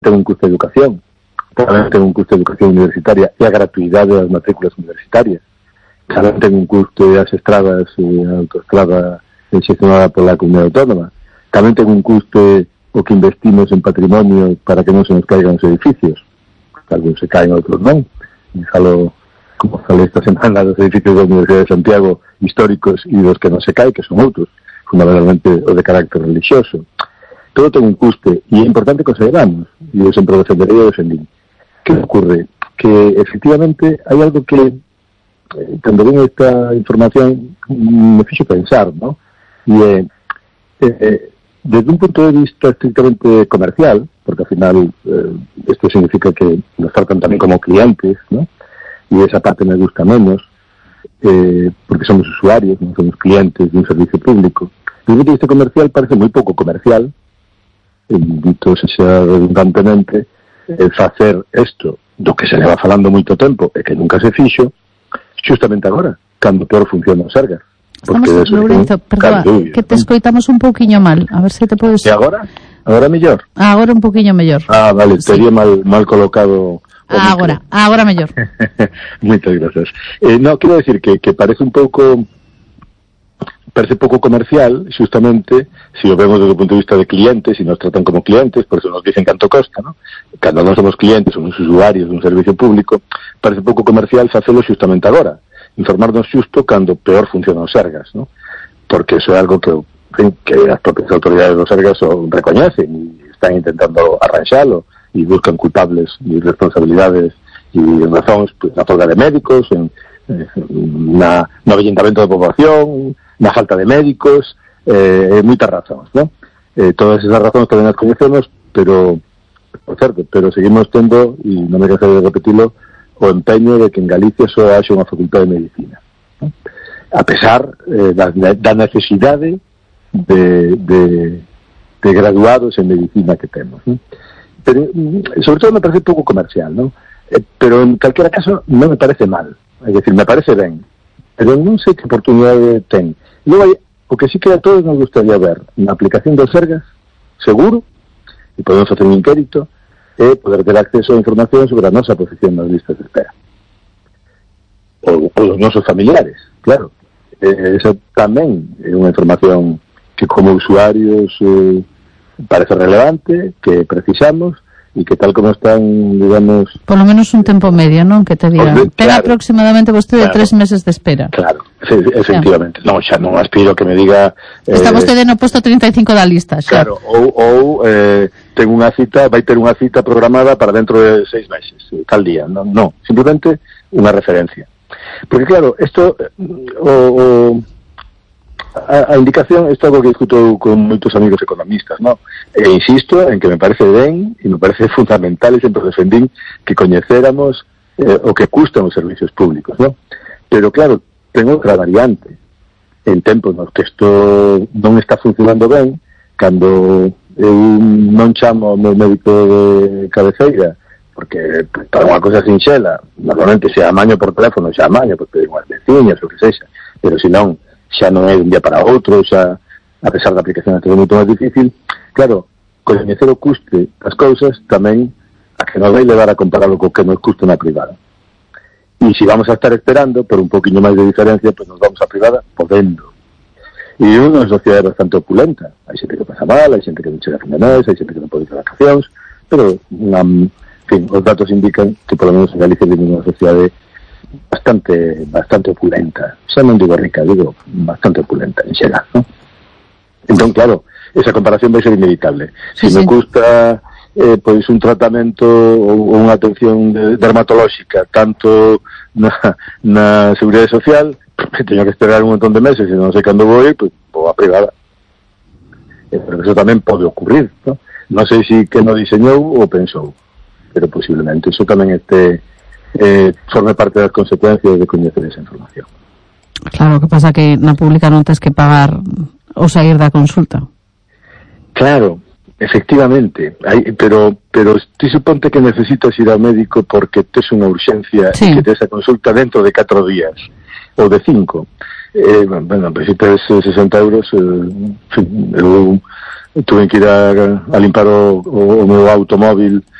ten un custo de educación, tamén ten un custo de educación universitaria e a gratuidade das matrículas universitarias, tamén ten un custo das estradas e a autoestrada xestionada pola comunidade autónoma, tamén ten un custo o que investimos en patrimonio para que non se nos caigan os edificios, algúns se caen, outros non, e falo, como falei esta semana, dos edificios da Universidade de Santiago históricos e dos que non se caen, que son outros, fundamentalmente o de carácter religioso. Todo ten un custe e é importante considerarnos, e eu sempre defenderei e defendín. Que ocurre? Que efectivamente hai algo que cando ven esta información me fixo pensar, ¿no? E desde un punto de vista estrictamente comercial, porque al final esto significa que nos tratan también como clientes, ¿no? Y esa parte me gusta menos, porque somos usuarios, no somos clientes de un servicio público. Desde un punto de vista comercial parece muy poco comercial, dito sea redundantemente, facer isto do que se leva falando moito tempo e que nunca se fixo, justamente agora, cando peor funciona o Sergas. Estamos, Lourenzo, perdón, que te escoitamos un pouquiño mal, a ver se te podes... E agora? Agora mellor? Agora un pouquiño mellor. Ah, vale, sí. Tería mal colocado... Agora mellor. Moitas gracias. No, quero decir que parece un pouco... Parece pouco comercial, justamente, si lo vemos desde o punto de vista de clientes, si nos tratan como clientes, por eso nos dicen canto costa, ¿no? Cando non somos clientes, somos usuarios dun servicio público, parece pouco comercial facelo justamente agora, informarnos xusto cando peor funcionan os Sergas, ¿no? Porque eso é algo que as propias autoridades dos Sergas recoñecen e están intentando arranxalo e buscan culpables e responsabilidades e razóns, pues, na folga de médicos, no avellentamento da poboación, na falta de médicos, moitas razóns, ¿no? Todas esas razóns tamén as coñecemos, pero, por certo, pero seguimos tendo, e non me cansaré de repetilo, o empeño de que en Galicia só haxe unha facultade de medicina, ¿no? A pesar da necesidade de graduados en medicina que temos, ¿no? Pero, sobre todo me parece pouco comercial, ¿no? Pero en calquera caso non me parece mal, é dicir, me parece ben, pero non sei que oportunidade ten. E logo, o que sí que a todos nos gustaría ver na aplicación dos Sergas, seguro, e podemos facer un inquérito, é poder ter acceso a información sobre a nosa posición nas listas de espera. Ou os nosos familiares, claro. Esa tamén é unha información que como usuarios parece relevante, que precisamos, e que tal como están, digamos... Por lo menos un tempo medio, non? Que te diga. Ten aproximadamente vostede 3 meses de espera. Claro, efectivamente. Non, xa non aspiro que me diga... Está vostede no posto 35 da lista, xa. Claro, ou ten unha cita, vai ter unha cita programada para dentro de 6 meses, tal día. Non, simplemente unha referencia. Porque claro, isto... A indicación, isto é algo que discuto con moitos amigos economistas, ¿no? E insisto en que me parece ben e me parece fundamental, e sempre defendín que coñecéramos o que custan os servicios públicos, ¿no? Pero claro, ten outra variante. En tempos nos que isto non está funcionando ben, cando eu non chamo ao meu médico de cabeceira, porque para unha cosa sinxela, normalmente se amaño por teléfono, xa amaño, por pedir unhas veciñas, ou que sexa, pero se non, xa non é un día para outro, xa, a pesar da aplicación é todo moito máis difícil. Claro, coñecer o custe das cousas tamén a que nos vai levar a compararlo co que nos custa na privada. E se vamos a estar esperando por un poquinho máis de diferencia, pues nos vamos a privada podendo. E é unha sociedade bastante opulenta. Hai xente que pasa mal, hai xente que non chega a fin de mes, hai xente que non pode ir a vacacións, pero, en fin, os datos indican que por lo menos en Galicia vivimos unha sociedade bastante opulenta. Xa non digo rica, digo bastante opulenta en xeral, ¿no? Entón, claro, esa comparación vai ser inevitable. Se me custa pois un tratamento ou unha atención dermatolóxica tanto na Seguridade Social, teño que esperar un montón de meses e non sei cando vou ir, pois vou a privada. Pero eso tamén pode ocurrir, ¿no? Non sei se que non diseñou ou pensou, pero posiblemente eso tamén forme parte das consecuencias de coñecer esa información. Claro, que pasa que na pública non tens que pagar o sair da consulta. Claro, efectivamente, pero ti suponte que necesitas ir ao médico porque tes unha urxencia e que tes a consulta dentro de 4 días ou de 5. Bueno, pues si tes 60 euros, en fin, eu tuve que ir a limpar o meu automóvil